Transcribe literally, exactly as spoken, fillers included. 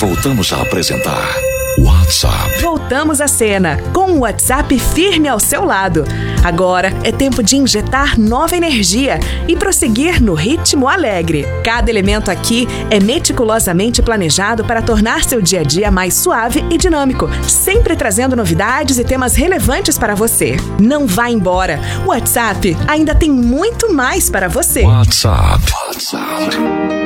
voltamos a apresentar WhatsApp. Voltamos à cena, com o WhatsApp firme ao seu lado. Agora é tempo de injetar nova energia e prosseguir no ritmo alegre. Cada elemento aqui é meticulosamente planejado para tornar seu dia a dia mais suave e dinâmico, sempre trazendo novidades e temas relevantes para você. Não vá embora, o WhatsApp ainda tem muito mais para você. WhatsApp. WhatsApp.